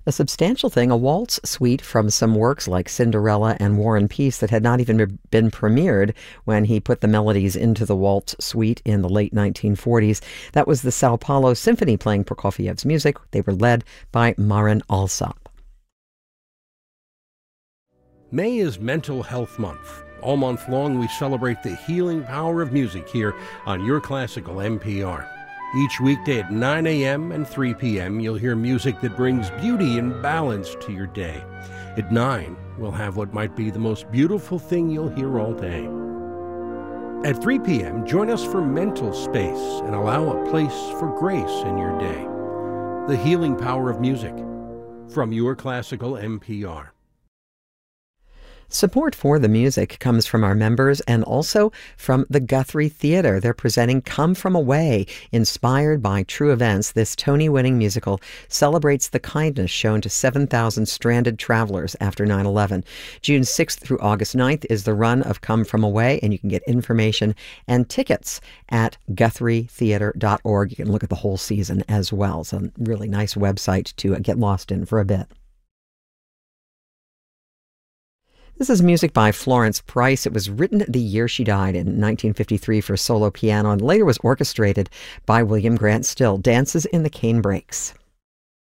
A substantial thing, a waltz suite from some works like Cinderella and War and Peace that had not even been premiered when he put the melodies into the waltz suite in the late 1940s. That was the Sao Paulo Symphony playing Prokofiev's music. They were led by Marin Alsop. May is Mental Health Month. All month long, we celebrate the healing power of music here on Your Classical NPR. Each weekday at 9 a.m. and 3 p.m., you'll hear music that brings beauty and balance to your day. At 9, we'll have what might be the most beautiful thing you'll hear all day. At 3 p.m., join us for Mental Space and allow a place for grace in your day. The healing power of music from Your Classical NPR. Support for the music comes from our members and also from the Guthrie Theater. They're presenting Come From Away, inspired by true events. This Tony-winning musical celebrates the kindness shown to 7,000 stranded travelers after 9/11. June 6th through August 9th is the run of Come From Away, and you can get information and tickets at GuthrieTheater.org. You can look at the whole season as well. It's a really nice website to get lost in for a bit. This is music by Florence Price. It was written the year she died in 1953 for solo piano and later was orchestrated by William Grant Still. Dances in the Cane Brakes.